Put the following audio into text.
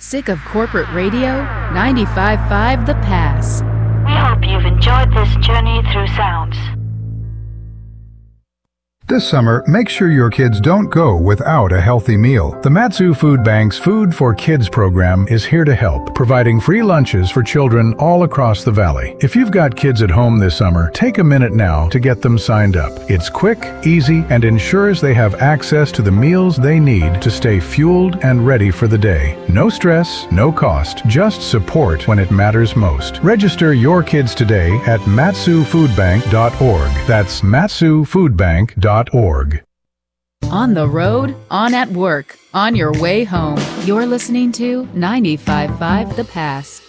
Sick of corporate radio? 95.5 The Pass. We hope you've enjoyed this journey through sounds. This summer, make sure your kids don't go without a healthy meal. The Mat-Su Food Bank's Food for Kids program is here to help, providing free lunches for children all across the valley. If you've got kids at home this summer, take a minute now to get them signed up. It's quick, easy, and ensures they have access to the meals they need to stay fueled and ready for the day. No stress, no cost, just support when it matters most. Register your kids today at matsufoodbank.org. That's matsufoodbank.org. On the road, on at work, on your way home, you're listening to 95.5 The Pass.